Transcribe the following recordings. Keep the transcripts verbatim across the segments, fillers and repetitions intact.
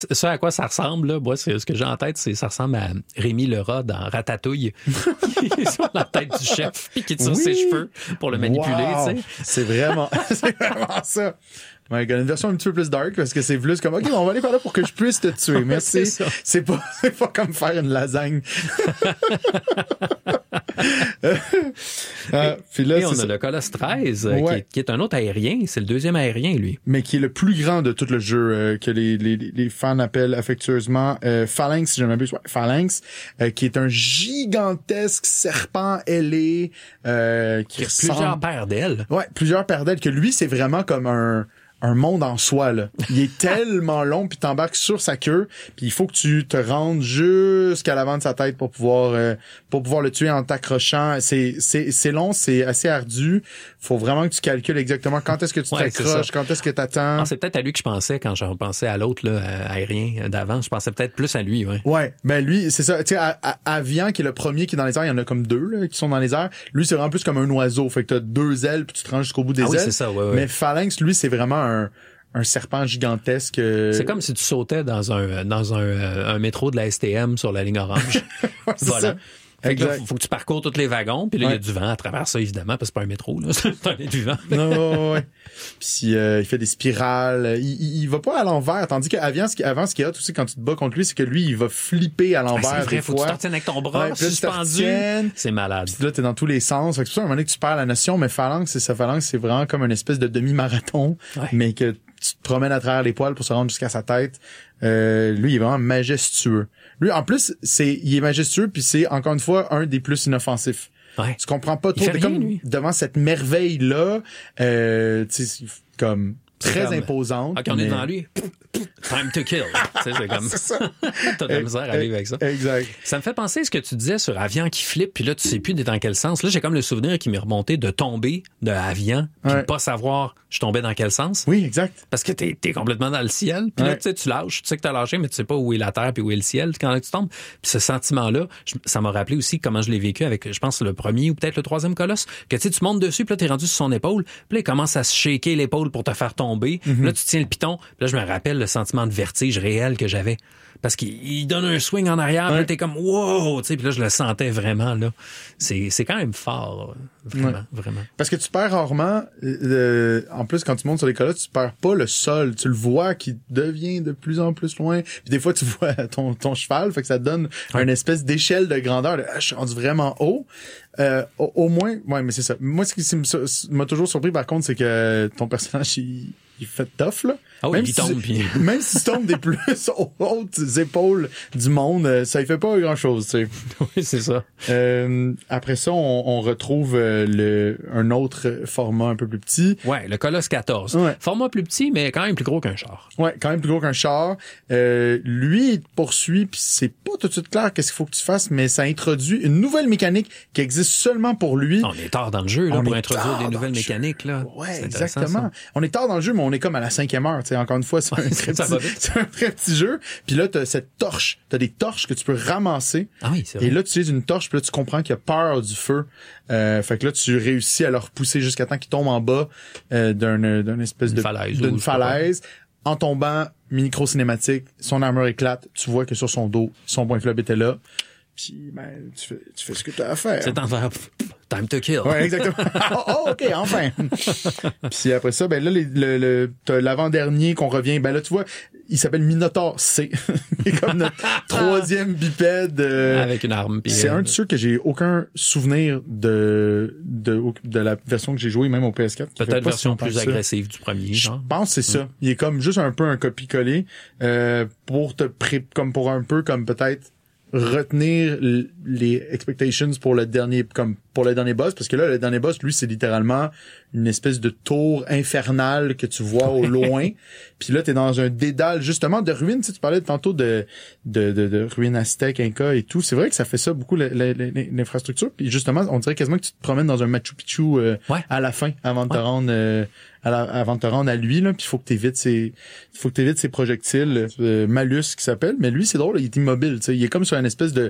Ce à quoi ça ressemble, là, moi, c'est, ce que j'ai en tête, c'est ça ressemble à Rémi Lerat dans Ratatouille, qui est sur la tête du chef, puis qui tire oui. ses cheveux pour le manipuler, wow. tu sais. C'est vraiment, c'est vraiment ça. Ouais, il y a une version un petit peu plus dark parce que c'est plus comme, OK, on va aller par là pour que je puisse te tuer. Merci. c'est, c'est pas, c'est pas comme faire une lasagne. euh, puis là, et on a ça. Le Colosse treize, ouais. qui, est, qui est un autre aérien. C'est le deuxième aérien, lui. Mais qui est le plus grand de tout le jeu, euh, que les, les, les fans appellent affectueusement euh, Phalanx, si je ne m'abuse. Ouais, Phalanx, euh, qui est un gigantesque serpent ailé, euh, qui, qui ressemble... Plusieurs paires d'ailes. Ouais, plusieurs paires d'ailes. Que lui, c'est vraiment comme un... un monde en soi, là. Il est tellement long, puis t'embarques sur sa queue, puis il faut que tu te rendes jusqu'à l'avant de sa tête pour pouvoir euh, pour pouvoir le tuer en t'accrochant. C'est c'est c'est long, c'est assez ardu. Faut vraiment que tu calcules exactement quand est-ce que tu ouais, t'accroches, quand est-ce que t'attends. Ah, c'est peut-être à lui que je pensais quand je pensais à l'autre là, aérien d'avant. Je pensais peut-être plus à lui, ouais. Ouais, ben lui, c'est ça. Tu sais, Avian qui est le premier qui est dans les airs, il y en a comme deux là, qui sont dans les airs. Lui, c'est vraiment plus comme un oiseau. Fait que t'as deux ailes, puis tu te rends jusqu'au bout des ah, ailes. Oui, c'est ça, ouais, ouais. Mais Phalanx, lui, c'est vraiment un un serpent gigantesque. Euh... C'est comme si tu sautais dans un dans un, un métro de la S T M sur la ligne orange. ouais, c'est voilà. Ça. Fait que là, faut, faut que tu parcours tous les wagons, puis là, il ouais. y a du vent à travers ça, évidemment, parce que c'est pas un métro, là. C'est un du vent. non, ouais. Puis euh, il fait des spirales. Il, il, il va pas à l'envers, tandis qu'avant, ce qui, avant, ce qu'il y a aussi quand tu te bats contre lui, c'est que lui, il va flipper à l'envers. Ah, c'est vrai, des faut fois. que tu t'en tiennes avec ton bras ouais, suspendu. C'est malade. Puis là, t'es dans tous les sens. Fait que c'est pour ça, à un moment donné, que tu perds la notion, mais phalanx, c'est sa phalanx, c'est vraiment comme une espèce de demi-marathon, ouais. mais que tu te promènes à travers les poils pour se rendre jusqu'à sa tête. Euh, lui, il est vraiment majestueux. Lui, en plus, c'est, il est majestueux, puis c'est, encore une fois, un des plus inoffensifs. Ouais. Tu comprends pas trop. T'es comme lui. Devant cette merveille-là, euh, tu sais, comme très comme, imposante. Ok, on mais... est devant lui. Time to kill. Tu sais, c'est comme c'est ça. T'as de la misère à vivre avec ça. Exact. Ça me fait penser à ce que tu disais sur Avian qui flippe, puis là, tu sais plus dans quel sens. Là, j'ai comme le souvenir qui m'est remonté de tomber de Avian, puis ouais. de pas savoir je tombais dans quel sens. Oui, exact. Parce que t'es, t'es complètement dans le ciel, puis ouais. là, tu sais, tu lâches, tu sais que t'as lâché, mais tu sais pas où est la terre puis où est le ciel quand tu tombes. Puis ce sentiment-là, je, ça m'a rappelé aussi comment je l'ai vécu avec, je pense, le premier ou peut-être le troisième colosse, que tu sais, tu montes dessus, puis là, t'es rendu sur son épaule, puis là, il commence à se shaker l'épaule pour te faire tomber. Mm-hmm. Là, tu tiens le piton, puis là, je me rappelle le sentiment de vertige réel que j'avais. Parce qu'il il donne un swing en arrière, ouais. puis là, t'es comme, wow! Tu sais, puis là, je le sentais vraiment, là. C'est, c'est quand même fort, vraiment, ouais. vraiment. Parce que tu perds rarement, euh, en plus, quand tu montes sur les colosses, tu perds pas le sol. Tu le vois qui devient de plus en plus loin. Puis des fois, tu vois ton, ton cheval, fait que ça te donne ouais. une espèce d'échelle de grandeur. De, ah, je suis rendu vraiment haut. Euh, au, au moins, ouais, mais c'est ça. Moi, ce qui m'a toujours surpris, par contre, c'est que ton personnage, il, il fait tough, là. Ah oui, même il tombe. Si, puis... Même si tu tombes des plus hautes épaules du monde, ça ne fait pas grand-chose, tu sais. Oui, c'est ça. Euh, après ça, on, on retrouve le un autre format un peu plus petit. Ouais, le Colosse quatorze. Ouais. Format plus petit, mais quand même plus gros qu'un char. Ouais, quand même plus gros qu'un char. Euh, lui, il te poursuit, puis c'est pas tout de suite clair qu'est-ce qu'il faut que tu fasses, mais ça introduit une nouvelle mécanique qui existe seulement pour lui. On est tard dans le jeu, là, on pour introduire des nouvelles mécaniques, là. Ouais, exactement. Ça. On est tard dans le jeu, mais on est comme à la cinquième heure, tu sais. Encore une fois, c'est, ouais, un, très petit, c'est un très petit jeu. Puis là, t'as cette torche. T'as des torches que tu peux ramasser. Ah oui, c'est vrai. Et là, tu utilises une torche, puis là, tu comprends qu'il y a peur du feu. Euh, fait que là, tu réussis à le repousser jusqu'à temps qu'il tombe en bas euh, d'un, d'un espèce une de falaise, d'une falaise. En tombant, micro-cinématique, son armure éclate. Tu vois que sur son dos, son point fleuve était là. Puis, ben, tu fais, tu fais ce que tu as à faire. C'est temps de faire time to kill. Ouais, exactement. oh, oh, OK, enfin. Puis après ça, ben là, les, le, le, t'as l'avant-dernier qu'on revient. Ben là, tu vois, il s'appelle Minotaur C. Il est comme notre troisième bipède. Euh, Avec une arme. C'est euh, un de ceux que j'ai aucun souvenir de, de, de la version que j'ai jouée, même au P S quatre. Peut-être version plus agressive du premier. Je genre. pense que c'est ça. Mm. Il est comme juste un peu un copie-coller, euh, pour te pré, comme pour un peu, comme peut-être, retenir les expectations pour le dernier comme pour le dernier boss parce que là le dernier boss lui c'est littéralement une espèce de tour infernale que tu vois au loin puis là t'es dans un dédale justement de ruines. Tu sais, tu parlais tantôt de de de, de ruines aztèques, incas et tout, c'est vrai que ça fait ça beaucoup la, la, la, l'infrastructure puis justement on dirait quasiment que tu te promènes dans un Machu Picchu euh, ouais. à la fin avant de ouais. te rendre euh, à la, avant de te rendre à lui là puis il faut que t'évites ses faut que t'évites ses projectiles euh, malus qui s'appelle mais lui c'est drôle il est immobile tu sais il est comme sur une espèce de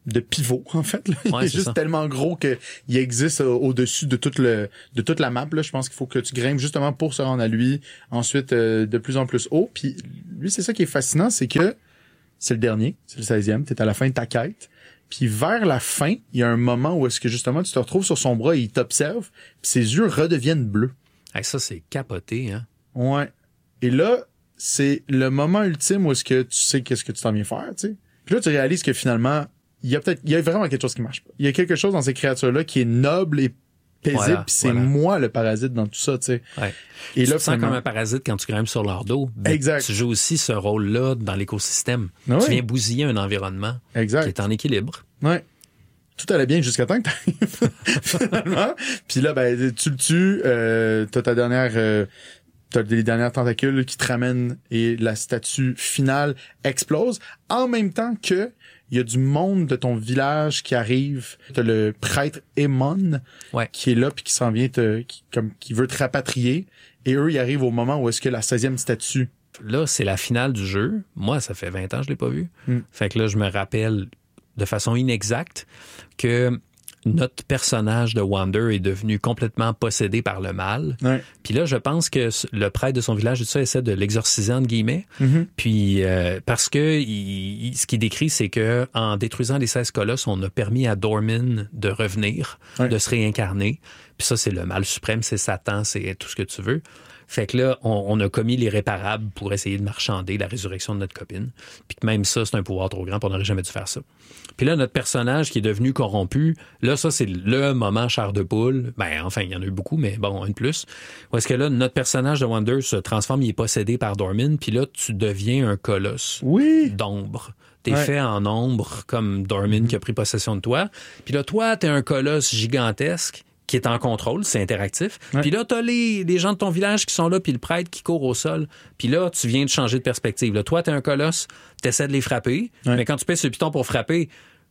de pivot, en fait. Là. Ouais, il est, c'est juste ça. tellement gros qu'il existe au- au-dessus de toute le de toute la map. Là. Je pense qu'il faut que tu grimpes justement pour se rendre à lui. Ensuite, euh, de plus en plus haut. Puis lui, c'est ça qui est fascinant, c'est que c'est le dernier, c'est le seizième, t'es à la fin de ta quête. Puis vers la fin, il y a un moment où est-ce que justement tu te retrouves sur son bras et il t'observe, puis ses yeux redeviennent bleus. Hey, ça, c'est capoté, hein? Ouais. Et là, c'est le moment ultime où est-ce que tu sais qu'est-ce que tu t'en viens faire, tu sais. Puis là, tu réalises que finalement, il y a peut-être, il y a vraiment quelque chose qui marche pas. Il y a quelque chose dans ces créatures-là qui est noble et paisible, Voilà, puis c'est voilà. moi le parasite dans tout ça, tu sais. Ouais. Et tu là, te sens finalement- comme un parasite quand tu grimpes sur leur dos. Ben, Exact. Tu joues aussi ce rôle-là dans l'écosystème. Ah tu ouais. viens bousiller un environnement Exact. qui est en équilibre. Ouais. Tout allait bien jusqu'à temps que t'arrives, finalement. Puis là, ben, tu le tues, euh, t'as ta dernière, euh, t'as les dernières tentacules qui te ramènent et la statue finale explose. En même temps que il y a du monde de ton village qui arrive. T'as le prêtre Aemon Ouais. qui est là puis qui s'en vient te, qui, comme, qui veut te rapatrier. Et eux, ils arrivent au moment où est-ce que la seizième statue. Là, c'est la finale du jeu. Moi, ça fait vingt ans que je l'ai pas vu. Mm. Fait que là, je me rappelle de façon inexacte que notre personnage de Wander est devenu complètement possédé par le mal. Ouais. Puis là, je pense que le prêtre de son village, tout ça, essaie de l'exorciser, entre guillemets. Mm-hmm. Puis, euh, parce que il, il- ce qu'il décrit, c'est que en détruisant les seize colosses, on a permis à Dormin de revenir, Ouais. de se réincarner. Puis ça, c'est le mal suprême, c'est Satan, c'est tout ce que tu veux. Fait que là, on, on a commis l'irréparable pour essayer de marchander la résurrection de notre copine. Puis que même ça, c'est un pouvoir trop grand, puis on n'aurait jamais dû faire ça. Puis là, notre personnage qui est devenu corrompu, là, ça, c'est le moment chair de poule. Ben, enfin, il y en a eu beaucoup, mais bon, un de plus. Où est-ce que là, notre personnage de Wander se transforme, il est possédé par Dormin, puis là, tu deviens un colosse Oui. d'ombre. T'es Ouais. fait en ombre, comme Dormin qui a pris possession de toi. Puis là, toi, t'es un colosse gigantesque qui est en contrôle, c'est interactif. Ouais. Puis là, t'as les, les gens de ton village qui sont là, puis le prêtre qui court au sol. Puis là, tu viens de changer de perspective. Là, toi, t'es un colosse, t'essaies de les frapper, Ouais. mais quand tu pèses sur le piton pour frapper,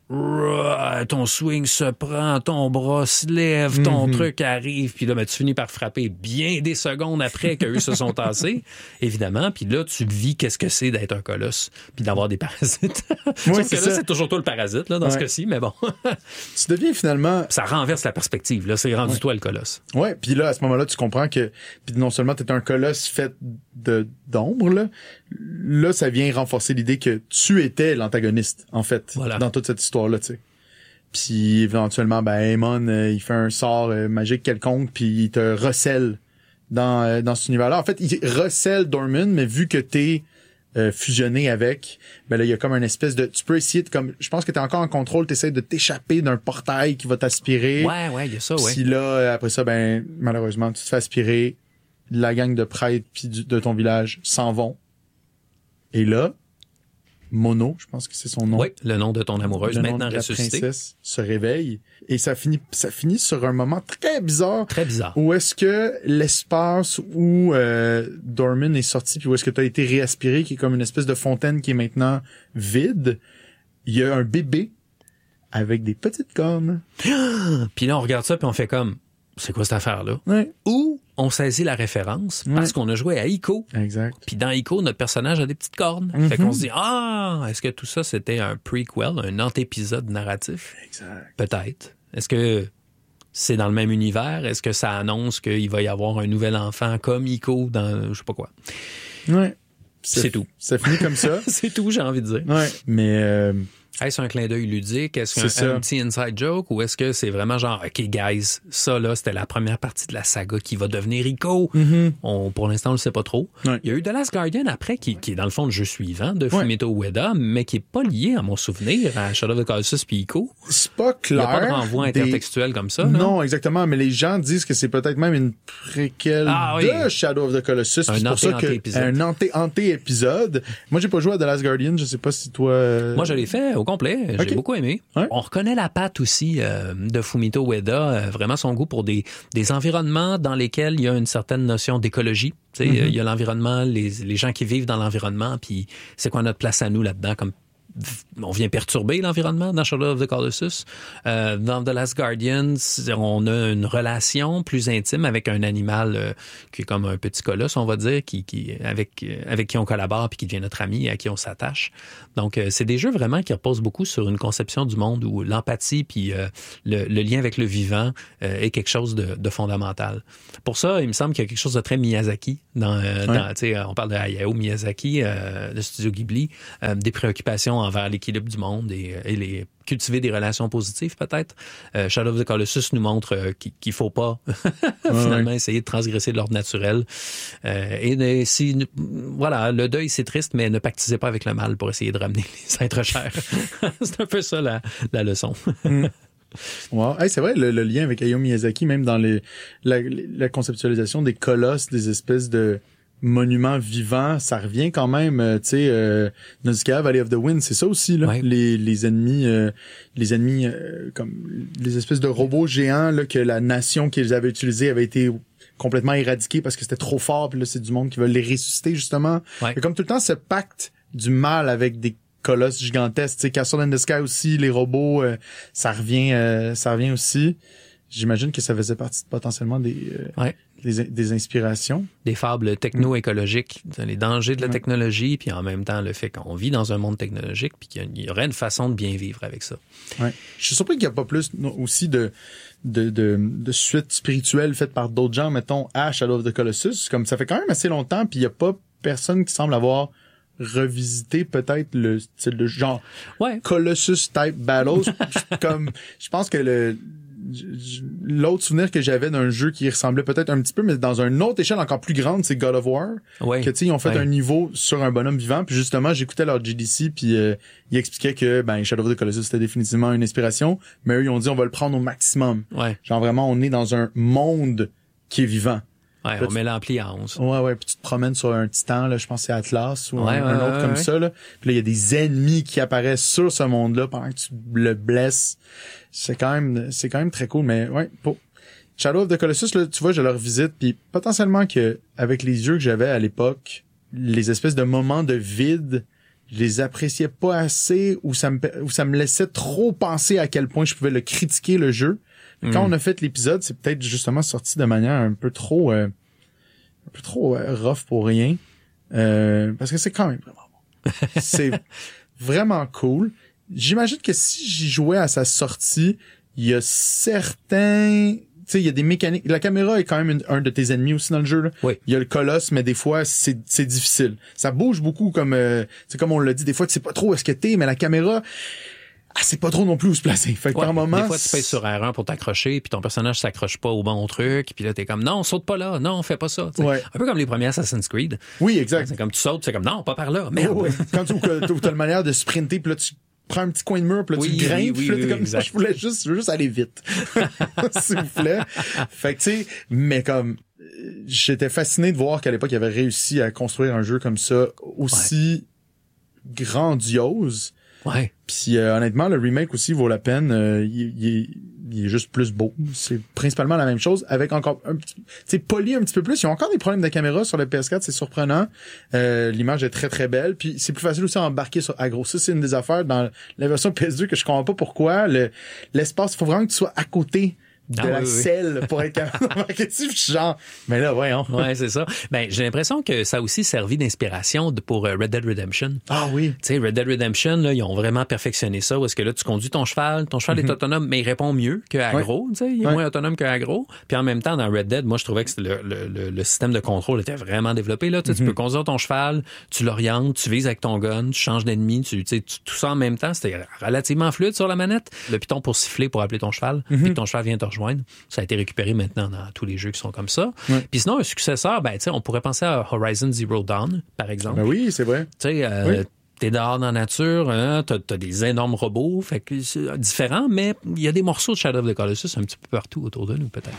rah, ton swing se prend, ton bras se lève, ton Mhm. truc arrive, puis là, ben, tu finis par frapper bien des secondes après qu'eux se sont tassés, évidemment. Puis là, tu vis qu'est-ce que c'est d'être un colosse, puis d'avoir des parasites. Sauf que c'est là, ça. c'est toujours toi le parasite, là, dans ce Ouais. cas-ci, mais bon. Tu deviens finalement. Ça renverse la perspective, là. C'est rendu toi le colosse. Ouais, puis là à ce moment-là, tu comprends que puis non seulement t'es un colosse fait de d'ombre là, là ça vient renforcer l'idée que tu étais l'antagoniste en fait Voilà. dans toute cette histoire là, tu sais. Puis éventuellement ben Aemon euh, il fait un sort euh, magique quelconque puis il te recèle dans euh, dans cet univers-là. En fait, il recèle Dormin, mais vu que t'es euh, fusionné avec, ben là il y a comme une espèce de tu peux essayer de comme je pense que t'es encore en contrôle, t'essaies de t'échapper d'un portail qui va t'aspirer. Ouais, ouais, il y a ça, ouais. Puis là, euh, après ça, ben malheureusement, tu te fais aspirer. La gang de prêtres puis du- de ton village s'en vont. Et là, Mono, je pense que c'est son nom. Oui, le nom de ton amoureuse, le nom maintenant de la ressuscitée. princesse se réveille. Et ça finit, ça finit sur un moment très bizarre. Très bizarre. Où est-ce que l'espace où euh, Dormin est sorti, puis où est-ce que tu as été réaspiré, qui est comme une espèce de fontaine qui est maintenant vide, il y a un bébé avec des petites cornes. Puis là, on regarde ça, puis on fait comme, c'est quoi cette affaire-là? Ouais. Ou on saisit la référence Ouais. parce qu'on a joué à Ico. Exact. Puis dans Ico, notre personnage a des petites cornes. Mhm. Fait qu'on se dit, ah, est-ce que tout ça, c'était un prequel, un antépisode narratif? Exact. Peut-être. Est-ce que c'est dans le même univers? Est-ce que ça annonce qu'il va y avoir un nouvel enfant comme Ico dans je sais pas quoi? Ouais. C'est tout. Ça finit comme ça. C'est tout, j'ai envie de dire. Ouais. Mais euh, Est-ce un clin d'œil ludique? Est-ce C'est qu'un ça. un petit inside joke? Ou est-ce que c'est vraiment genre, OK, guys, ça, là, c'était la première partie de la saga qui va devenir Ico? mm-hmm. On, pour l'instant, on le sait pas trop. Ouais. Il y a eu The Last Guardian après, qui, qui est dans le fond le jeu suivant de Ouais. Fumito Ueda, mais qui est pas lié à mon souvenir à Shadow of the Colossus puis Ico. c'est pas Il n'y clair. a pas de renvoi des- intertextuel comme ça, non? Non, exactement. Mais les gens disent que c'est peut-être même une préquelle Ah oui. de Shadow of the Colossus. Un C'est pour ça que anté-anté-épisode. un anté anté épisode. Moi, j'ai pas joué à The Last Guardian. Je sais pas si toi. euh, Moi, je l'ai fait au complet. J'ai Ok. beaucoup aimé. Ouais. On reconnaît la patte aussi euh, de Fumito Ueda, euh, vraiment son goût pour des, des environnements dans lesquels il y a une certaine notion d'écologie. Tu sais, Mhm. euh, il y a l'environnement, les, les gens qui vivent dans l'environnement, puis c'est quoi notre place à nous là-dedans comme on vient perturber l'environnement dans Shadow of the Colossus. Euh, dans The Last Guardian, on a une relation plus intime avec un animal euh, qui est comme un petit colosse, on va dire, qui, qui avec avec qui on collabore puis qui devient notre ami et à qui on s'attache. Donc, euh, c'est des jeux vraiment qui reposent beaucoup sur une conception du monde où l'empathie puis euh, le, le lien avec le vivant euh, est quelque chose de, de fondamental. Pour ça, il me semble qu'il y a quelque chose de très Miyazaki dans, euh, ouais. dans tu sais, on parle de Hayao Miyazaki, euh, de Studio Ghibli, euh, des préoccupations envers l'équilibre du monde et, et les cultiver des relations positives peut-être. Euh, Shadow of the Colossus nous montre euh, qu'il, qu'il faut pas finalement ouais. essayer de transgresser de l'ordre naturel. Euh, et de, si voilà, le deuil c'est triste, mais ne pactisez pas avec le mal pour essayer de ramener les êtres chers. C'est un peu ça la, la leçon. mm. Wow. Hey, c'est vrai, le, le lien avec Hayao Miyazaki, même dans les, la, la conceptualisation des colosses, des espèces de monuments vivants, ça revient quand même, euh, tu sais, euh, Nausicaa, Valley of the Wind, c'est ça aussi, là. Ouais. Les, les ennemis, euh, les ennemis, euh, comme les espèces de robots géants, là, que la nation qu'ils avaient utilisée avait été complètement éradiquée parce que c'était trop fort, puis là, c'est du monde qui veut les ressusciter, justement. Ouais. Et comme tout le temps, ce pacte du mal avec des colosses gigantesques, tu sais, Castle in the Sky aussi, les robots, euh, ça revient, euh, ça revient aussi. J'imagine que ça faisait partie potentiellement des, euh, ouais. des, des inspirations. Des fables techno-écologiques, les dangers de la ouais. technologie, puis en même temps le fait qu'on vit dans un monde technologique, puis qu'il y aurait une façon de bien vivre avec ça. Ouais. Je suis surpris qu'il n'y a pas plus non, aussi de, de, de, de suites spirituelles faites par d'autres gens, mettons, à Shadow of the Colossus. Comme ça fait quand même assez longtemps, puis il n'y a pas personne qui semble avoir revisiter peut-être le style de genre ouais. Colossus type battles. Comme je pense que le l'autre souvenir que j'avais d'un jeu qui ressemblait peut-être un petit peu, mais dans une autre échelle encore plus grande, c'est God of War. Ouais. Que tu sais, ils ont fait ouais. un niveau sur un bonhomme vivant. Puis justement, j'écoutais leur G D C, puis euh, ils expliquaient que ben Shadow of the Colossus c'était définitivement une inspiration, mais eux ils ont dit on va le prendre au maximum. Ouais. Genre vraiment, on est dans un monde qui est vivant. Ouais, on tu... met l'ampli à onze. Ouais, ouais, puis tu te promènes sur un titan, là, je pense que c'est Atlas ou ouais, un, ouais, un autre ouais, comme ouais. ça, là. Puis là, il y a des ennemis qui apparaissent sur ce monde-là pendant que tu le blesses. C'est quand même, c'est quand même très cool, mais ouais, pour Shadow of the Colossus, là, tu vois, je le revisite, puis potentiellement que, avec les yeux que j'avais à l'époque, les espèces de moments de vide, je les appréciais pas assez, ou ça me, ou ça me laissait trop penser à quel point je pouvais le critiquer, le jeu. Quand mm. on a fait l'épisode, c'est peut-être justement sorti de manière un peu trop euh, un peu trop euh, rough pour rien. Euh, parce que c'est quand même vraiment bon. C'est vraiment cool. J'imagine que si j'y jouais à sa sortie, il y a certains... Tu sais, il y a des mécaniques... La caméra est quand même une, un de tes ennemis aussi dans le jeu, là. Oui. Il y a le colosse, mais des fois, c'est, c'est difficile. Ça bouge beaucoup, comme... Euh, c'est comme on l'a dit, des fois, tu sais pas trop où est-ce que t'es, mais la caméra... Ah, c'est pas trop non plus où se placer. Fait que ouais, par moment... Des fois, tu pèses sur R un pour t'accrocher, puis ton personnage s'accroche pas au bon truc, puis là, t'es comme, non, saute pas là, non, fais pas ça. Ouais. Un peu comme les premiers Assassin's Creed. Oui, exact. C'est comme tu sautes, c'est comme, non, pas par là, merde. Oh, ouais. Quand tu as la manière de sprinter, puis là, tu prends un petit coin de mur, puis là, oui, tu grimpes, oui, oui, puis là, t'es oui, comme, exact. je voulais juste, je veux juste aller vite. S'il vous plaît. Fait que, tu sais, mais comme, j'étais fasciné de voir qu'à l'époque, il avait réussi à construire un jeu comme ça, aussi ouais. grandiose. Ouais. Puis euh, honnêtement, le remake aussi vaut la peine. Euh, il, il, est, il est juste plus beau. C'est principalement la même chose, avec encore un petit, tu sais, poli un petit peu plus. Ils ont encore des problèmes de caméra sur le P S quatre, c'est surprenant. Euh, l'image est très très belle. Puis c'est plus facile aussi à embarquer sur aggro. Ça, c'est une des affaires dans la version P S deux que je comprends pas pourquoi. Le, l'espace, il faut vraiment que tu sois à côté de ah, la oui, selle oui. pour être capable genre mais là voyons. Ouais, c'est ça. Ben j'ai l'impression que ça a aussi servi d'inspiration de, pour Red Dead Redemption. Ah oui. Tu sais, Red Dead Redemption là, ils ont vraiment perfectionné ça parce que là tu conduis ton cheval, ton cheval mm-hmm. est autonome mais il répond mieux que aggro, ouais. tu sais, il est ouais. moins autonome que aggro. Puis en même temps dans Red Dead, moi je trouvais que le, le, le, le système de contrôle était vraiment développé là, tu sais, mm-hmm. tu peux conduire ton cheval, tu l'orientes, tu vises avec ton gun, tu changes d'ennemi, tu tu sais tout ça en même temps, c'était relativement fluide sur la manette. Le piton pour siffler pour appeler ton cheval, mm-hmm. puis que ton cheval vient te rejoindre. Ça a été récupéré maintenant dans tous les jeux qui sont comme ça. Ouais. Puis sinon, un successeur, ben, tu sais, on pourrait penser à Horizon Zero Dawn, par exemple. Ben oui, c'est vrai. Tu sais, euh, oui. t'es dehors dans la nature, hein, t'as, t'as des énormes robots, fait que c'est différent, mais il y a des morceaux de Shadow of the Colossus un petit peu partout autour de nous, peut-être.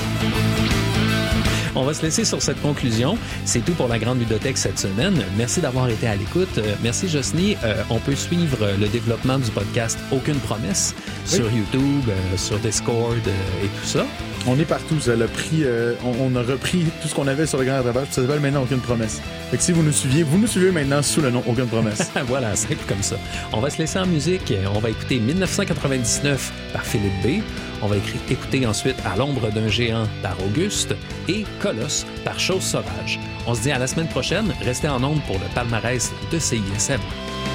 On va se laisser sur cette conclusion. C'est tout pour la Grande Ludothèque cette semaine. Merci d'avoir été à l'écoute. Euh, merci, Jocelyne. Euh, on peut suivre le développement du podcast Aucune Promesse oui. sur YouTube, euh, sur Discord euh, et tout ça. On est partout. Ça a pris, euh, on, on a repris tout ce qu'on avait sur le grand rattrapage. Ça s'appelle maintenant Aucune promesse. Fait que si vous nous suiviez, vous nous suivez maintenant sous le nom Aucune promesse. Voilà, simple comme ça. On va se laisser en musique. On va écouter dix-neuf cent quatre-vingt-dix-neuf par Philippe B. On va écouter ensuite À l'ombre d'un géant par Auguste et Colosse par Chose sauvage. On se dit à la semaine prochaine. Restez en onde pour le palmarès de C I S M.